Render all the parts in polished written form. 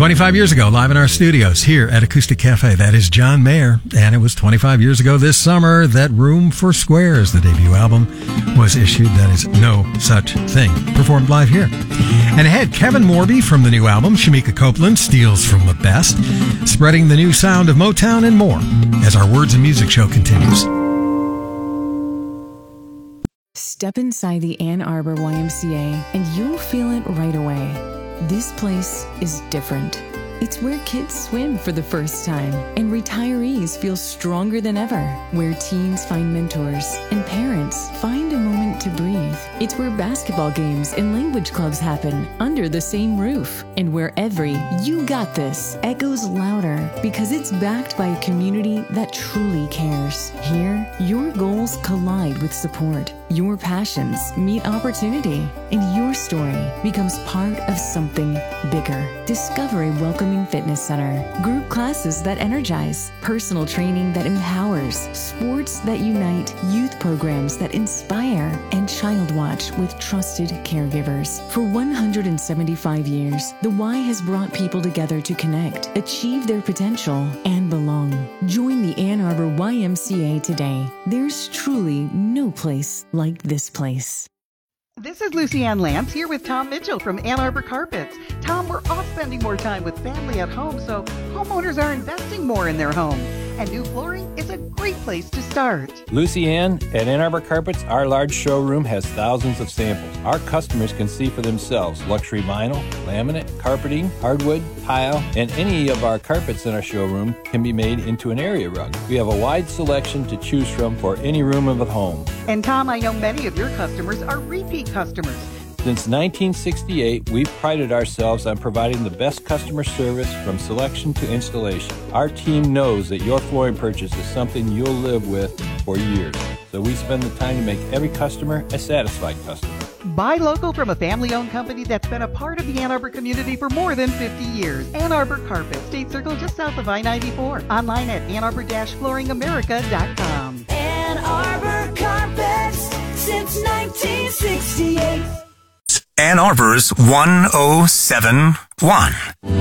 25 years ago, live in our studios here at Acoustic Cafe. That is John Mayer. And it was 25 years ago this summer that Room for Squares, the debut album, was issued. That is No Such Thing. Performed live here. And ahead, Kevin Morby from the new album, Shamika Copeland, Steals from the Best, spreading the new sound of Motown and more as our Words and Music show continues. Step inside the Ann Arbor YMCA and you'll feel it right away. This place is different. It's where kids swim for the first time and retirees feel stronger than ever, where teens find mentors and parents find a moment to breathe. It's where basketball games and language clubs happen under the same roof, and where every "you got this" echoes louder because it's backed by a community that truly cares. Here, your goals collide with support, your passions meet opportunity, and your story becomes part of something bigger. Discover a welcoming fitness center, group classes that energize, personal training that empowers, sports that unite, youth programs that inspire, and Child Watch with trusted caregivers. For 175 years, the Y has brought people together to connect, achieve their potential, and belong. Join the Ann Arbor YMCA today. There's truly no place like this place. This is Lucy Ann Lance here with Tom Mitchell from Ann Arbor Carpets. Tom, we're all spending more time with family at home, so homeowners are investing more in their home. And new flooring is a great place to start. Lucy Ann, at Ann Arbor Carpets, our large showroom has thousands of samples. Our customers can see for themselves luxury vinyl, laminate, carpeting, hardwood, tile, and any of our carpets in our showroom can be made into an area rug. We have a wide selection to choose from for any room of the home. And Tom, I know many of your customers are repeat customers. Since 1968, we've prided ourselves on providing the best customer service from selection to installation. Our team knows that your flooring purchase is something you'll live with for years, so we spend the time to make every customer a satisfied customer. Buy local from a family-owned company that's been a part of the Ann Arbor community for more than 50 years. Ann Arbor Carpet, State Circle just south of I-94. Online at annarbor-flooringamerica.com. Ann Arbor Carpets since 1968. Ann Arbor's 1071.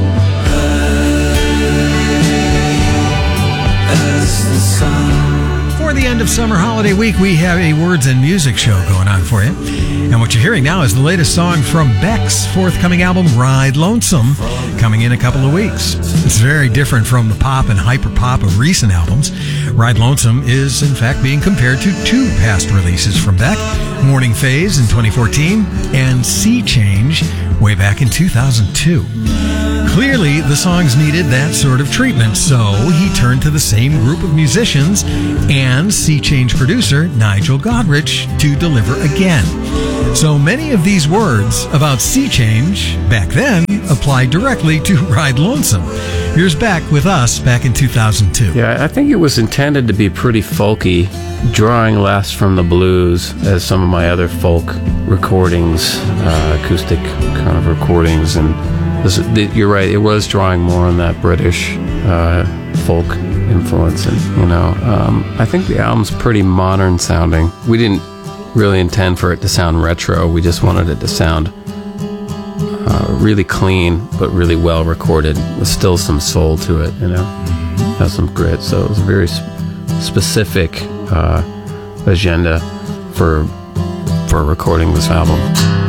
For the end of summer holiday week, we have a Words and Music show going on for you. And what you're hearing now is the latest song from Beck's forthcoming album, Ride Lonesome, coming in a couple of weeks. It's very different from the pop and hyper-pop of recent albums. Ride Lonesome is, in fact, being compared to two past releases from Beck, Morning Phase in 2014 and Sea Change way back in 2002. Clearly, the songs needed that sort of treatment, so he turned to the same group of musicians and Sea Change producer Nigel Godrich to deliver again. So many of these words about Sea Change back then applied directly to Ride Lonesome. Here's Beck with us back in 2002. Yeah, I think it was intended to be pretty folky, drawing less from the blues as some of my other folk recordings, acoustic kind of recordings, and you're right, it was drawing more on that British folk influence, and I think the album's pretty modern sounding. We didn't really intend for it to sound retro. We just wanted it to sound really clean, but really well recorded, with still some soul to it, has some grit. So it was a very specific agenda for recording this album.